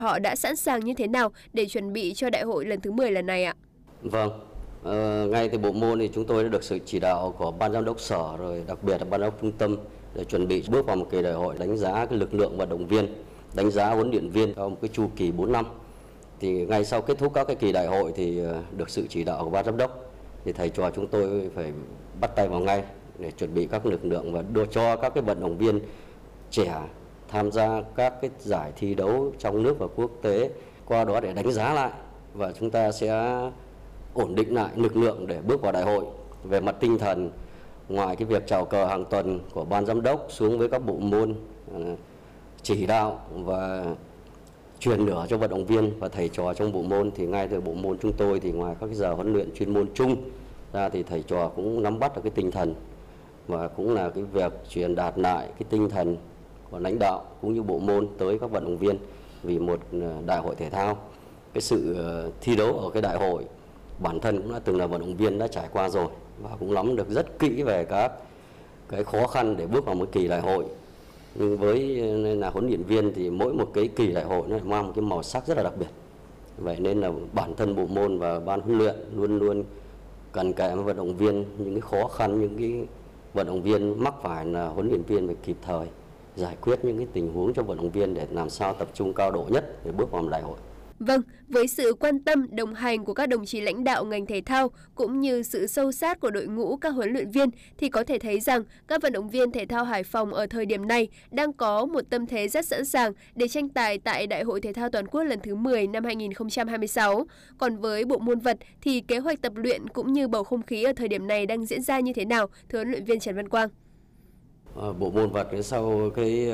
Họ đã sẵn sàng như thế nào để chuẩn bị cho đại hội lần thứ 10 lần này ạ? Vâng, ngay từ bộ môn thì chúng tôi đã được sự chỉ đạo của ban giám đốc sở, rồi đặc biệt là ban giám đốc trung tâm để chuẩn bị bước vào một kỳ đại hội, đánh giá cái lực lượng vận động viên, đánh giá huấn luyện viên theo một cái chu kỳ 4 năm. Thì ngay sau kết thúc các cái kỳ đại hội thì được sự chỉ đạo của ban giám đốc thì thầy trò chúng tôi phải bắt tay vào ngay để chuẩn bị các lực lượng và đưa cho các cái vận động viên trẻ tham gia các cái giải thi đấu trong nước và quốc tế, qua đó để đánh giá lại và chúng ta sẽ ổn định lại lực lượng để bước vào đại hội. Về mặt tinh thần, ngoài cái việc chào cờ hàng tuần của ban giám đốc xuống với các bộ môn chỉ đạo và truyền lửa cho vận động viên và thầy trò trong bộ môn, thì ngay từ bộ môn chúng tôi thì ngoài các cái giờ huấn luyện chuyên môn chung ra thì thầy trò cũng nắm bắt được cái tinh thần và cũng là cái việc truyền đạt lại cái tinh thần của lãnh đạo cũng như bộ môn tới các vận động viên. Vì một đại hội thể thao, cái sự thi đấu ở cái đại hội, bản thân cũng đã từng là vận động viên đã trải qua rồi và cũng nắm được rất kỹ về các cái khó khăn để bước vào một kỳ đại hội. Nhưng với là huấn luyện viên thì mỗi một cái kỳ đại hội nó mang một cái màu sắc rất là đặc biệt. Vậy nên là bản thân bộ môn và ban huấn luyện luôn luôn cẩn kẽ với vận động viên những cái khó khăn, những cái vận động viên mắc phải là huấn luyện viên phải kịp thời giải quyết những cái tình huống cho vận động viên để làm sao tập trung cao độ nhất để bước vào đại hội. Vâng, với sự quan tâm, đồng hành của các đồng chí lãnh đạo ngành thể thao cũng như sự sâu sát của đội ngũ các huấn luyện viên thì có thể thấy rằng các vận động viên thể thao Hải Phòng ở thời điểm này đang có một tâm thế rất sẵn sàng để tranh tài tại Đại hội Thể thao Toàn quốc lần thứ 10 năm 2026. Còn với bộ môn vật thì kế hoạch tập luyện cũng như bầu không khí ở thời điểm này đang diễn ra như thế nào, thưa huấn luyện viên Trần Văn Quang? Bộ môn vật sau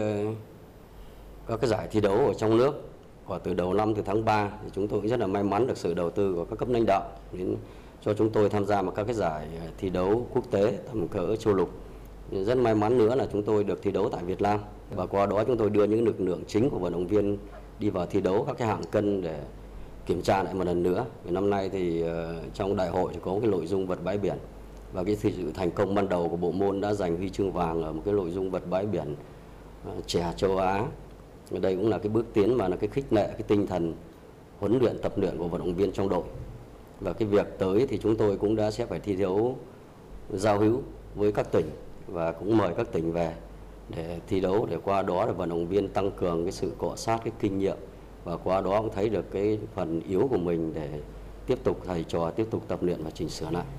các cái giải thi đấu ở trong nước và từ đầu năm, từ tháng 3 thì chúng tôi cũng rất là may mắn được sự đầu tư của các cấp lãnh đạo đến cho chúng tôi tham gia vào các cái giải thi đấu quốc tế tầm cỡ châu lục. Rất may mắn nữa là chúng tôi được thi đấu tại Việt Nam và qua đó chúng tôi đưa những lực lượng chính của vận động viên đi vào thi đấu các cái hạng cân để kiểm tra lại một lần nữa. Năm nay thì trong đại hội thì có cái nội dung vật bãi biển và cái sự thành công ban đầu của bộ môn đã giành huy chương vàng ở một cái nội dung vật bãi biển trẻ châu Á. Đây cũng là cái bước tiến mà là cái khích lệ cái tinh thần huấn luyện tập luyện của vận động viên trong đội. Và cái việc tới thì chúng tôi cũng đã sẽ phải thi đấu giao hữu với các tỉnh và cũng mời các tỉnh về để thi đấu, để qua đó là vận động viên tăng cường cái sự cọ sát, cái kinh nghiệm và qua đó cũng thấy được cái phần yếu của mình để tiếp tục thầy trò tiếp tục tập luyện và chỉnh sửa lại.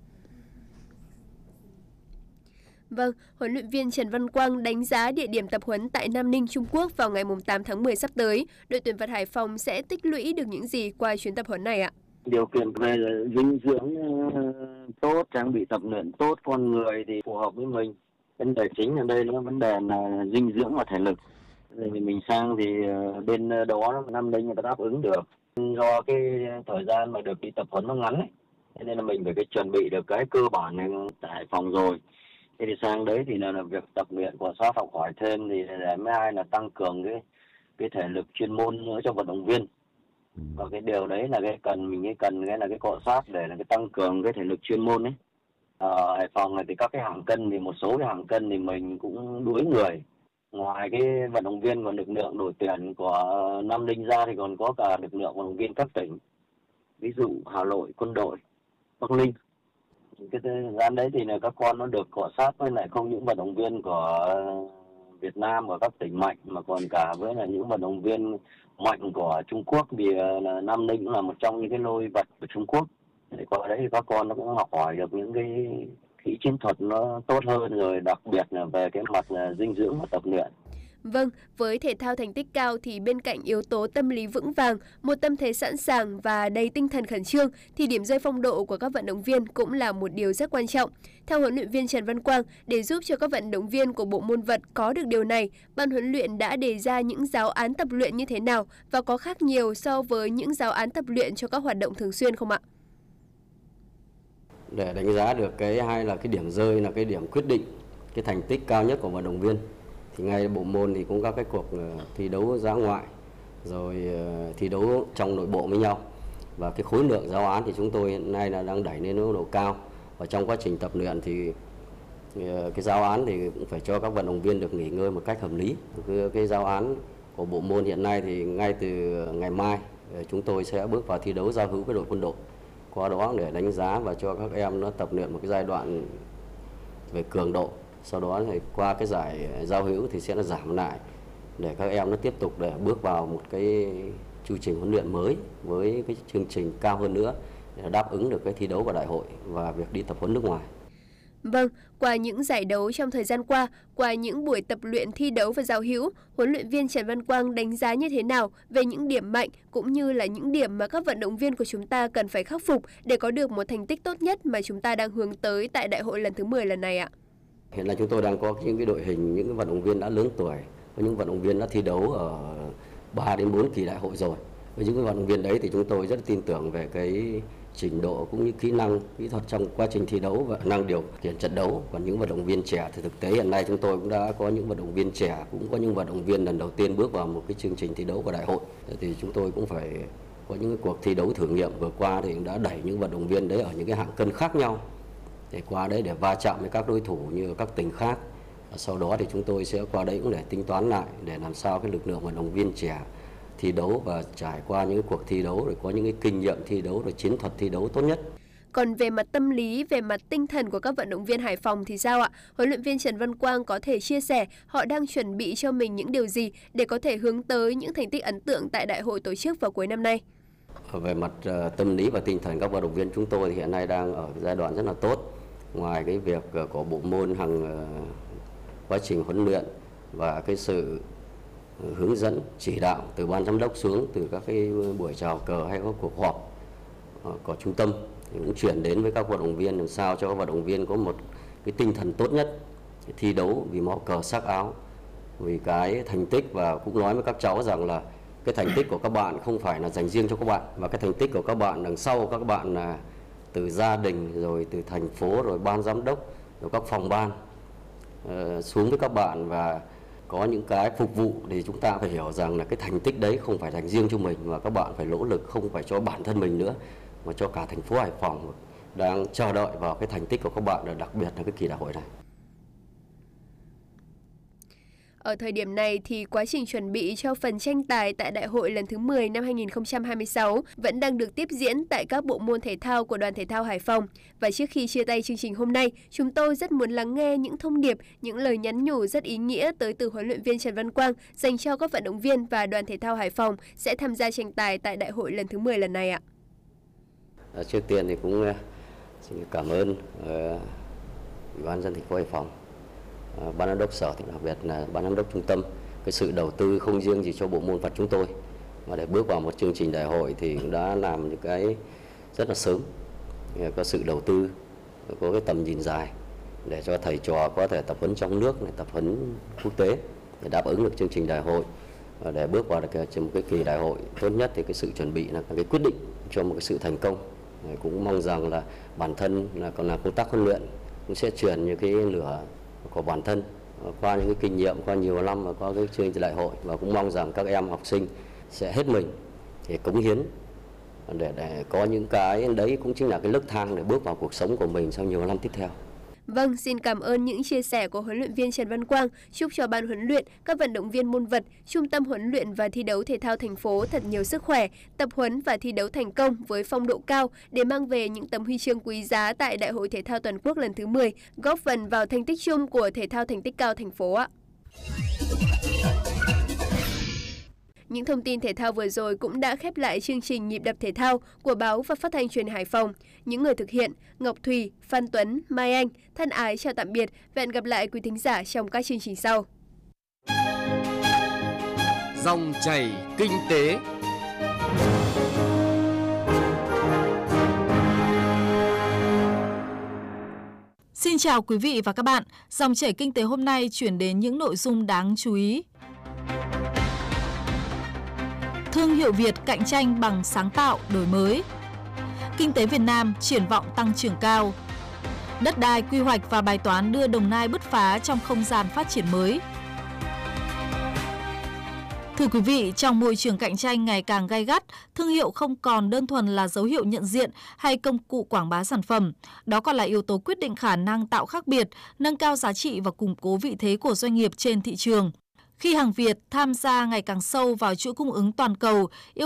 Vâng, huấn luyện viên Trần Văn Quang đánh giá địa điểm tập huấn tại Nam Ninh, Trung Quốc vào ngày 8 tháng 10 sắp tới. Đội tuyển vật Hải Phòng sẽ tích lũy được những gì qua chuyến tập huấn này ạ? Điều kiện về dinh dưỡng tốt, trang bị tập luyện tốt, con người thì phù hợp với mình. Vấn đề chính ở đây là vấn đề là dinh dưỡng và thể lực. Thì mình sang thì bên đó Nam Ninh người ta đáp ứng được. Do cái thời gian mà được đi tập huấn nó ngắn ấy, nên là mình phải chuẩn bị được cái cơ bản này tại Hải Phòng rồi. Thế thì sang đấy thì là việc tập luyện, cọ sát, học hỏi thêm thì để mới hai là tăng cường cái thể lực chuyên môn nữa cho vận động viên. Và cái điều đấy là cái cần cái là cái cọ sát để là cái tăng cường cái thể lực chuyên môn ấy. Ở Hải Phòng này thì các cái hạng cân thì một số cái hạng cân thì mình cũng đuối người. Ngoài cái vận động viên của lực lượng đội tuyển của Nam Ninh ra thì còn có cả lực lượng vận động viên các tỉnh. Ví dụ Hà Nội, Quân đội, Bắc Ninh. Cái thời gian đấy thì là các con nó được cọ sát với lại không những vận động viên của Việt Nam và các tỉnh mạnh mà còn cả với là những vận động viên mạnh của Trung Quốc, vì là Nam Ninh cũng là một trong những cái nôi bật của Trung Quốc. Để qua đấy thì các con nó cũng học hỏi được những cái kỹ chiến thuật nó tốt hơn, rồi đặc biệt là về cái mặt là dinh dưỡng và tập luyện. Vâng, với thể thao thành tích cao thì bên cạnh yếu tố tâm lý vững vàng, một tâm thế sẵn sàng và đầy tinh thần khẩn trương thì điểm rơi phong độ của các vận động viên cũng là một điều rất quan trọng. Theo huấn luyện viên Trần Văn Quang, để giúp cho các vận động viên của bộ môn vật có được điều này, ban huấn luyện đã đề ra những giáo án tập luyện như thế nào và có khác nhiều so với những giáo án tập luyện cho các hoạt động thường xuyên không ạ? Để đánh giá được cái hay là cái điểm rơi là cái điểm quyết định cái thành tích cao nhất của vận động viên thì ngay bộ môn thì cũng có cái cuộc thi đấu dã ngoại rồi thi đấu trong nội bộ với nhau, và cái khối lượng giáo án thì chúng tôi hiện nay là đang đẩy lên độ cao, và trong quá trình tập luyện thì cái giáo án thì cũng phải cho các vận động viên được nghỉ ngơi một cách hợp lý. Cái giáo án của bộ môn hiện nay thì ngay từ ngày mai chúng tôi sẽ bước vào thi đấu giao hữu với đội quân đội. Qua đó để đánh giá và cho các em nó tập luyện một cái giai đoạn về cường độ. Sau đó thì qua cái giải giao hữu thì sẽ nó giảm lại để các em nó tiếp tục để bước vào một cái chương trình huấn luyện mới với cái chương trình cao hơn nữa để đáp ứng được cái thi đấu vào đại hội và việc đi tập huấn nước ngoài. Vâng, qua những giải đấu trong thời gian qua, qua những buổi tập luyện thi đấu và giao hữu, huấn luyện viên Trần Văn Quang đánh giá như thế nào về những điểm mạnh cũng như là những điểm mà các vận động viên của chúng ta cần phải khắc phục để có được một thành tích tốt nhất mà chúng ta đang hướng tới tại đại hội lần thứ 10 lần này ạ? Hiện nay chúng tôi đang có những cái đội hình, những cái vận động viên đã lớn tuổi, có những vận động viên đã thi đấu ở 3 đến 4 kỳ đại hội rồi. Với những cái vận động viên đấy thì chúng tôi rất tin tưởng về cái trình độ cũng như kỹ năng, kỹ thuật trong quá trình thi đấu và năng điều khiển trận đấu. Còn những vận động viên trẻ thì thực tế hiện nay chúng tôi cũng đã có những vận động viên trẻ, cũng có những vận động viên lần đầu tiên bước vào một cái chương trình thi đấu của đại hội. Thì chúng tôi cũng phải có những cái cuộc thi đấu thử nghiệm vừa qua thì cũng đã đẩy những vận động viên đấy ở những cái hạng cân khác nhau để qua đấy để va chạm với các đối thủ như các tỉnh khác. Sau đó thì chúng tôi sẽ qua đấy cũng để tính toán lại để làm sao cái lực lượng vận động viên trẻ thi đấu và trải qua những cuộc thi đấu rồi có những cái kinh nghiệm thi đấu rồi chiến thuật thi đấu tốt nhất. Còn về mặt tâm lý, về mặt tinh thần của các vận động viên Hải Phòng thì sao ạ? Huấn luyện viên Trần Văn Quang có thể chia sẻ họ đang chuẩn bị cho mình những điều gì để có thể hướng tới những thành tích ấn tượng tại đại hội tổ chức vào cuối năm nay? Về mặt tâm lý và tinh thần các vận động viên chúng tôi thì hiện nay đang ở giai đoạn rất là tốt. Ngoài cái việc của bộ môn hàng quá trình huấn luyện và cái sự hướng dẫn chỉ đạo từ ban giám đốc xuống, từ các cái buổi chào cờ hay các cuộc họp của trung tâm thì cũng chuyển đến với các vận động viên làm sao cho các vận động viên có một cái tinh thần tốt nhất thi đấu vì màu cờ sắc áo, vì cái thành tích. Và cũng nói với các cháu rằng là cái thành tích của các bạn không phải là dành riêng cho các bạn, và cái thành tích của các bạn đằng sau các bạn là từ gia đình rồi từ thành phố rồi ban giám đốc rồi các phòng ban xuống với các bạn và có những cái phục vụ thì chúng ta phải hiểu rằng là cái thành tích đấy không phải dành riêng cho mình mà các bạn phải nỗ lực không phải cho bản thân mình nữa mà cho cả thành phố Hải Phòng đang chờ đợi vào cái thành tích của các bạn, đặc biệt là cái kỳ đại hội này. Ở thời điểm này thì quá trình chuẩn bị cho phần tranh tài tại đại hội lần thứ 10 năm 2026 vẫn đang được tiếp diễn tại các bộ môn thể thao của đoàn thể thao Hải Phòng. Và trước khi chia tay chương trình hôm nay, chúng tôi rất muốn lắng nghe những thông điệp, những lời nhắn nhủ rất ý nghĩa tới từ huấn luyện viên Trần Văn Quang dành cho các vận động viên và đoàn thể thao Hải Phòng sẽ tham gia tranh tài tại đại hội lần thứ 10 lần này ạ. Trước tiên thì cũng xin cảm ơn Ủy ban nhân dân thành phố Hải Phòng, ban giám đốc sở thì đặc biệt là ban giám đốc trung tâm, cái sự đầu tư không riêng gì cho bộ môn vật chúng tôi mà để bước vào một chương trình đại hội thì cũng đã làm những cái rất là sớm, có sự đầu tư, có cái tầm nhìn dài để cho thầy trò có thể tập huấn trong nước này, tập huấn quốc tế để đáp ứng được chương trình đại hội và để bước vào được một cái kỳ đại hội tốt nhất. Thì cái sự chuẩn bị là cái quyết định cho một cái sự thành công. Cũng mong rằng là bản thân là còn là công tác huấn luyện cũng sẽ truyền những cái lửa của bản thân qua những cái kinh nghiệm qua nhiều năm và qua cái chương trình đại hội, và cũng mong rằng các em học sinh sẽ hết mình để cống hiến để có những cái đấy cũng chính là cái nấc thang để bước vào cuộc sống của mình trong nhiều năm tiếp theo. Vâng, xin cảm ơn những chia sẻ của huấn luyện viên Trần Văn Quang. Chúc cho ban huấn luyện, các vận động viên môn vật, Trung tâm huấn luyện và thi đấu thể thao thành phố thật nhiều sức khỏe, tập huấn và thi đấu thành công với phong độ cao để mang về những tấm huy chương quý giá tại Đại hội thể thao toàn quốc lần thứ 10, góp phần vào thành tích chung của thể thao thành tích cao thành phố ạ. Những thông tin thể thao vừa rồi cũng đã khép lại chương trình Nhịp đập thể thao của báo và phát thanh truyền Hải Phòng. Những người thực hiện Ngọc Thùy, Phan Tuấn, Mai Anh thân ái chào tạm biệt và hẹn gặp lại quý thính giả trong các chương trình sau. Dòng chảy kinh tế. Xin chào quý vị và các bạn. Dòng chảy kinh tế hôm nay chuyển đến những nội dung đáng chú ý. Thương hiệu Việt cạnh tranh bằng sáng tạo, đổi mới. Kinh tế Việt Nam triển vọng tăng trưởng cao. Đất đai, quy hoạch và bài toán đưa Đồng Nai bứt phá trong không gian phát triển mới. Thưa quý vị, trong môi trường cạnh tranh ngày càng gay gắt, thương hiệu không còn đơn thuần là dấu hiệu nhận diện hay công cụ quảng bá sản phẩm. Đó còn là yếu tố quyết định khả năng tạo khác biệt, nâng cao giá trị và củng cố vị thế của doanh nghiệp trên thị trường. Khi hàng Việt tham gia ngày càng sâu vào chuỗi cung ứng toàn cầu,